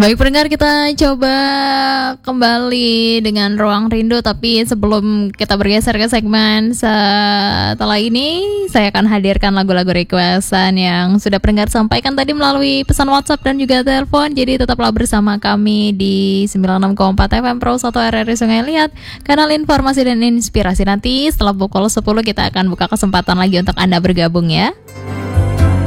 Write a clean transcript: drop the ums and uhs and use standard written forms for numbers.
Baik pendengar, kita coba kembali dengan Ruang Rindu. Tapi sebelum kita bergeser ke segmen setelah ini, saya akan hadirkan lagu-lagu requestan yang sudah pendengar sampaikan tadi melalui pesan WhatsApp dan juga telepon. Jadi tetaplah bersama kami di 96,4 FM Pro 1 RRI Sungai Liat, kanal informasi dan inspirasi. Nanti setelah pukul 10 kita akan buka kesempatan lagi untuk Anda bergabung ya.